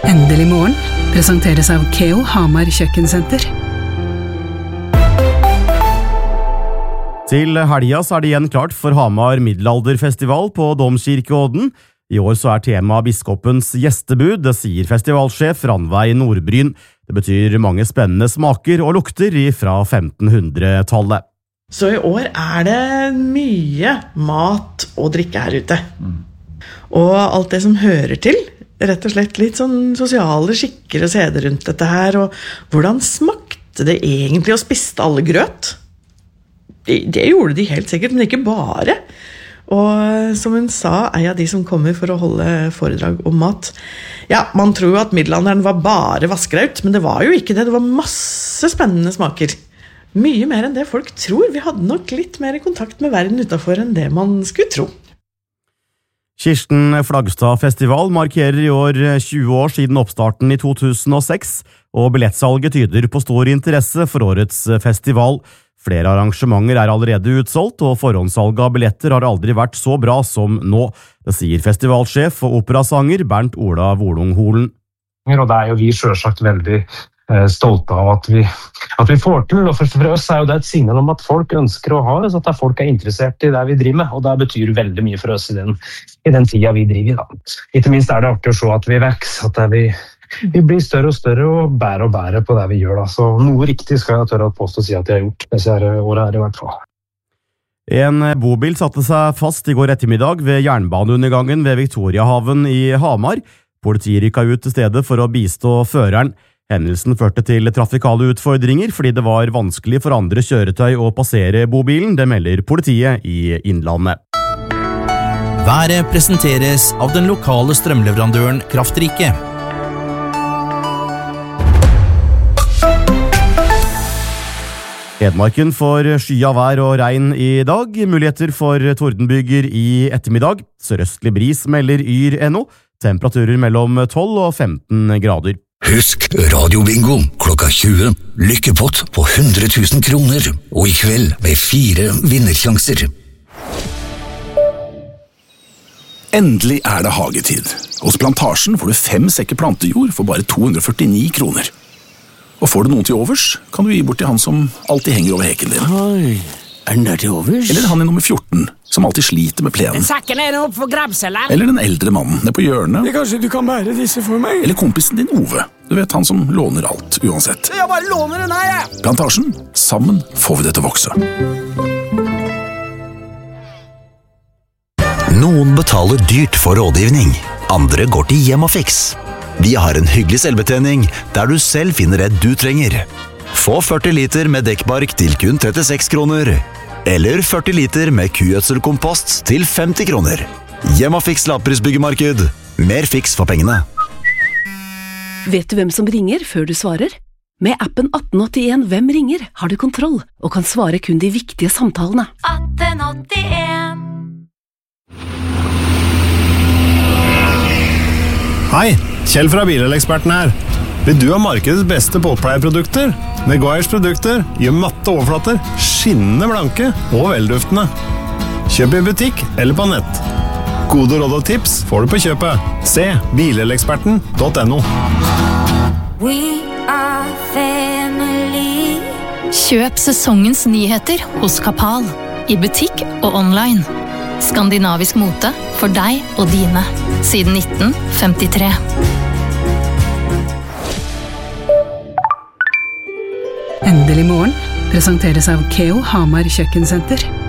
Endelig morgen presenteres av Keo Hamar Kjøkkensenter. Til helga så det igjen klart for Hamar middelalderfestival på Domkirkeodden. I år så tema biskopens gjestebud, det sier festivalsjef Ranveig Nordbryn. Det betyr mange spennende smaker og lukter fra 1500-tallet. Så i år det mye mat og drikke her ute. Og alt det som hører til, rett og slett litt sånn sosiale skikker og seder rundt dette her, og hvordan smakte det egentlig å spiste alle grøt? Det gjorde de helt sikkert, men ikke bare. Og som hun sa, av de som kommer for å holde foredrag om mat. Ja, man tror jo at middelalderen var bare vaskeраut, men det var jo ikke det. Det var masse spennende smaker. Mye mer enn det folk tror. Vi hadde nok litt mer kontakt med verden utenfor enn det man skulle tro. Kirsten Flagstad Festival markerer i år 20 år siden oppstarten i 2006, og billettsalget tyder på stor interesse for årets festival. Flere arrangementer allerede utsolgt, og forhåndssalget av billetter har aldri vært så bra som nå. Det sier festivalsjef og operasanger Bernt Ola Volung-Holen. Og det jo vi selvsagt veldig stolte av at vi får til, og for oss jo det et signal om at folk ønsker å ha det, så at folk interessert i det vi driver med, og det betyr veldig mye for oss i den tida vi driver i. Da. Ikke minst det artig å se at vi vokser, at vi blir større og større og bære på det vi gjør. Da. Så noe riktig skal jeg tørre å påstå å si at jeg har gjort disse årene her i hvert fall. En bobil satte seg fast i går ettermiddag ved jernbaneundergangen ved Victoriahaven i Hamar. Politiet rykket ut til stedet for å bistå føreren. Hendelsen førte til trafikale utfordringer fordi det var vanskelig for andre kjøretøy å passere bobilen, det melder politiet i Innlandet. Været presenteres av den lokale strømleverandøren Kraftrike. Hedmarken får skya vær og regn i dag, muligheter for tordenbyger i ettermiddag. Sørøstlig bris melder Yr.no, temperaturer mellom 12 og 15 grader. Husk Radio-bingo klokka 20, lykkepott på 100 000 kroner, og i kveld med 4 vinnersjanser. Endelig det hagetid. Hos Plantasjen får du 5 sekker plantejord for bare 249 kroner. Og får du noen til overs, kan du gi bort til han som alltid henger over heken din. Oi, den der til overs? Eller han i nummer 14, som alltid sliter med plenen. Sakken opp for grabselen. Eller den eldre mannen nede på hjørnet. Kanskje du kan bære disse for meg? Eller kompisen din Ove. Du vet han som låner alt, uansett. Jeg bare låner den her, jeg! Plantasjen. Sammen får vi det til å vokse. Noen betaler dyrt for rådgivning. Andre går til Hjem og Fiks. Vi har en hyggelig selvbetjening der du selv finner det du trenger. Få 40 liter med dekkbark til kun 36 kroner. Eller 40 liter med kugjødselkompost til 50 kroner. Hjem og Fiks lavprisbyggemarked. Mer fiks for pengene. Vet du hvem som ringer før du svarer? Med appen 1881 Hvem ringer har du kontroll og kan svare kun de viktige samtalene. 1881. Hei, Kjell fra Bileleksperten her. Vil du ha markedets beste båtpleieprodukter? Meguiars produkter gjør matte overflater, skinnende blanke og velduftende. Kjøp i butikk eller på nett. Gode råd og tips får du på kjøpet. Se bileleksperten.no. We are family. Kjøp sesongens nyheter hos Kapal. I butikk og online. Skandinavisk mote for deg og dine. Siden 1953. Endelig morgen presenteres av Keo Hamar Kjøkkensenter.